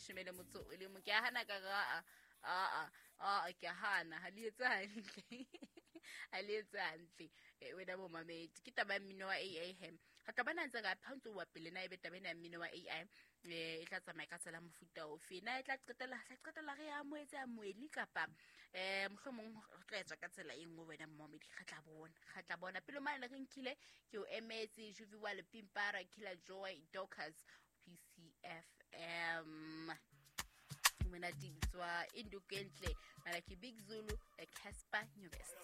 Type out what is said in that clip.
leshome le motso o le mo ke a hana ka ga ke a hana ha le etsa hantle ha le etsa hantle wena bo mamedi ke taba mmino wa AI hem ha ka bana ntse ka phantse wa pele na e beta bena mmino wa AI e tla tsamaya ka tsela mofuta o fe na e tla qetela re ya moetse a moeli kapa mohlomong re tla etsa ka tsela e nngwe wena mamedi ga tla bona pele mane re nkile ke o emetse Juvi wa le Pimpara Killer Joy Dockers PCFM Mina Dibswa Indukentle Malaki Big Zulu Casper Nyuvest